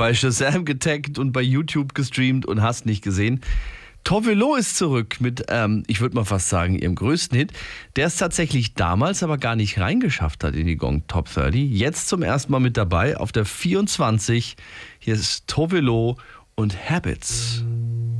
bei Shazam getaggt und bei YouTube gestreamt und hast nicht gesehen. Tove Lo ist zurück mit, ich würde mal fast sagen, ihrem größten Hit, der es tatsächlich damals aber gar nicht reingeschafft hat in die Gong Top 30. Jetzt zum ersten Mal mit dabei auf der 24. Hier ist Tove Lo und Habits.